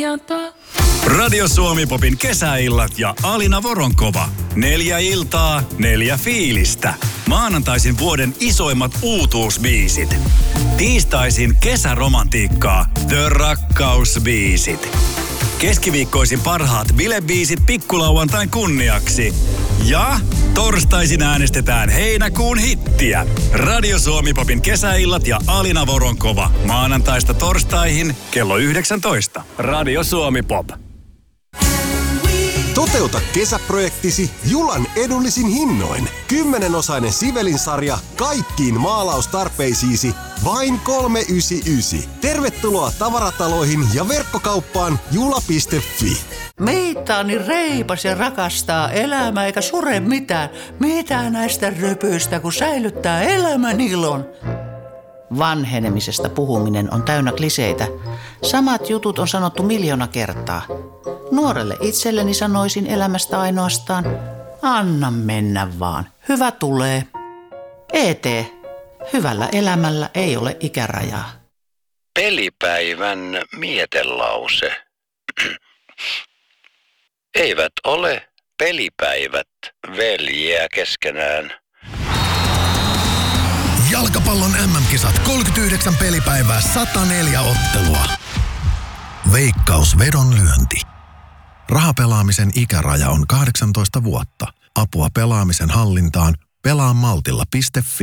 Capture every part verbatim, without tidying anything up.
makeata. Radio Suomi Popin kesäillat ja Alina Voronkova. Neljä iltaa, neljä fiilistä. Maanantaisin vuoden isoimmat uutuusbiisit. Tiistaisin kesäromantiikkaa, The Rakkausbiisit. Keskiviikkoisin parhaat bilebiisit pikkulauantain kunniaksi. Ja torstaisin äänestetään heinäkuun hittiä. Radio Suomi Popin kesäillat ja Alina Voronkova. Maanantaista torstaihin kello yhdeksäntoista. Radio Suomi Pop. Toteuta kesäprojektisi Julan edullisin hinnoin. Kymmenenosainen Sivelin-sarja kaikkiin maalaustarpeisiisi vain kolme yhdeksänkymmentäyhdeksän. Tervetuloa tavarataloihin ja verkkokauppaan jula piste fi. Meitä on niin reipas ja rakastaa elämää eikä sure mitään. Mitään näistä rypyistä, kun säilyttää elämän ilon. Vanhenemisesta puhuminen on täynnä kliseitä. Samat jutut on sanottu miljoona kertaa. Nuorelle itselleni sanoisin elämästä ainoastaan, anna mennä vaan. Hyvä tulee. E T. Hyvällä elämällä ei ole ikärajaa. Pelipäivän mietelause. Eivät ole pelipäivät veljiä keskenään. Jalkapallon M M-kisat kolmekymmentäyhdeksän pelipäivää, sata neljä ottelua. Veikkaus vedonlyönti. Rahapelaamisen ikäraja on kahdeksantoista vuotta. Apua pelaamisen hallintaan pelaamaltilla piste fi.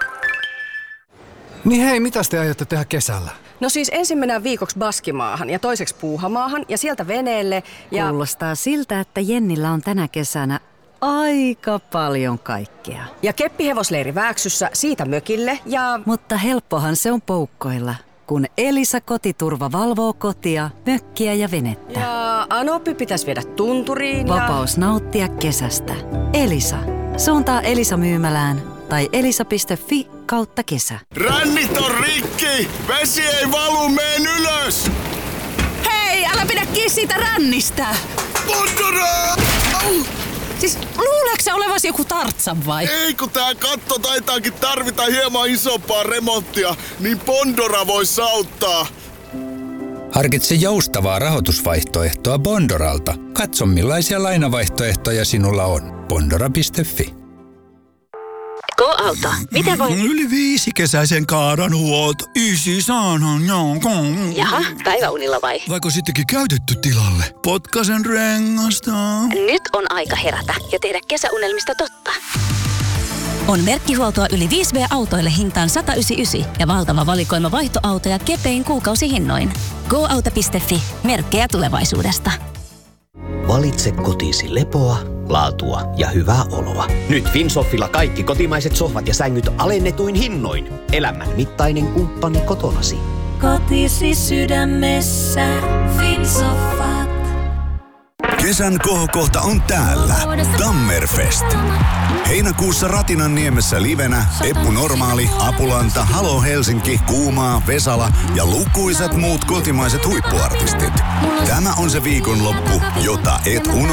Niin hei, mitä te aiotte tehdä kesällä? No siis ensin mennään viikoksi Baskimaahan ja toiseksi Puuhamaahan ja sieltä veneelle ja... Kuulostaa siltä, että Jennillä on tänä kesänä aika paljon kaikkea. Ja keppihevosleiri Vääksyssä, siitä mökille ja... Mutta helppohan se on poukkoilla, kun Elisa Kotiturva valvoo kotia, mökkiä ja venettä. Ja Anoppi pitäisi viedä tunturiin ja... Vapaus nauttia kesästä. Elisa. Suuntaa Elisa myymälään tai elisa piste fi kautta kesä. Rännit on rikki! Vesi ei valu, meen ylös! Hei, älä pidä kiinni siitä rännistä! Pondora! Siis luuleeko sä olevasi joku Tartsan vai? Ei, kun tää katto taitaakin tarvita hieman isompaa remonttia, niin Pondora vois auttaa. Harkitse joustavaa rahoitusvaihtoehtoa Bondoralta. Katso millaisia lainavaihtoehtoja sinulla on. Bondora piste fi. Go-auto. Mitä voi... Yli viisi kesäisen kaaran huolto. Ysi sanan jonkun. Jaha, päiväunilla vai? Vaiko sittenkin käytetty tilalle? Potkasen rengasta. Nyt on aika herätä ja tehdä kesäunelmista totta. On merkkihuoltoa yli viisi V-autoille hintaan sata yhdeksänkymmentäyhdeksän ja valtava valikoima vaihtoautoja kepein kuukausihinnoin. go auto piste fi. Merkkejä tulevaisuudesta. Valitse kotiisi lepoa, laatua ja hyvää oloa. Nyt Finsoffilla kaikki kotimaiset sohvat ja sängyt alennetuin hinnoin. Elämän mittainen kumppani kotonasi. Kotisi sydämessä, Finsoffat. Kesän kohokohta on täällä. Tammerfest. Heinäkuussa Ratinanniemessä livenä Eppu Normaali, Apulanta, Halo Helsinki, Kuumaa, Vesala ja lukuisat muut kotimaiset huippuartistit. Tämä on se viikonloppu, jota et unohda.